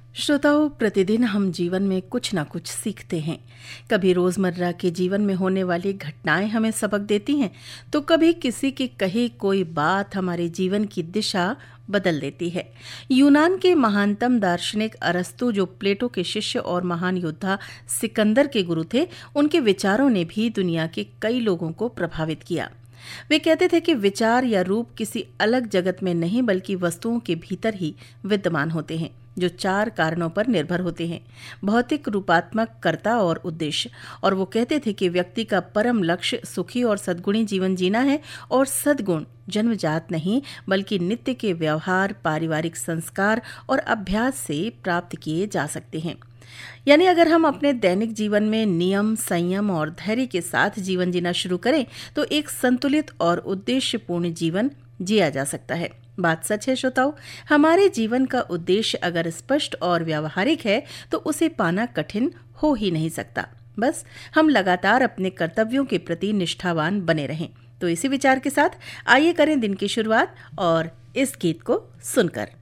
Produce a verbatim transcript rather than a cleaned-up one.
श्रोताओं, प्रतिदिन हम जीवन में कुछ ना कुछ सीखते हैं। कभी रोजमर्रा के जीवन में होने वाली घटनाएं हमें सबक देती हैं, तो कभी किसी की कही कोई बात हमारे जीवन की दिशा बदल देती है। यूनान के महानतम दार्शनिक अरस्तु, जो प्लेटो के शिष्य और महान योद्धा सिकंदर के गुरु थे, उनके विचारों ने भी दुनिया के कई लोगों को प्रभावित किया। वे कहते थे कि विचार या रूप किसी अलग जगत में नहीं बल्कि वस्तुओं के भीतर ही विद्यमान होते हैं, जो चार कारणों पर निर्भर होते हैं: भौतिक, रूपात्मक, कर्ता और उद्देश्य। और वो कहते थे कि व्यक्ति का परम लक्ष्य सुखी और सद्गुणी जीवन जीना है, और सद्गुण जन्मजात नहीं बल्कि नित्य के व्यवहार, पारिवारिक संस्कार और अभ्यास से प्राप्त किए जा सकते हैं। यानी अगर हम अपने दैनिक जीवन में नियम, संयम और धैर्य के साथ जीवन जीना शुरू करें तो एक संतुलित और उद्देश्यपूर्ण जीवन जिया जा सकता है। बात सच है श्रोताओं, हमारे जीवन का उद्देश्य अगर स्पष्ट और व्यावहारिक है तो उसे पाना कठिन हो ही नहीं सकता। बस हम लगातार अपने कर्तव्यों के प्रति निष्ठावान बने रहें। तो इसी विचार के साथ आइए करें दिन की शुरुआत और इस गीत को सुनकर।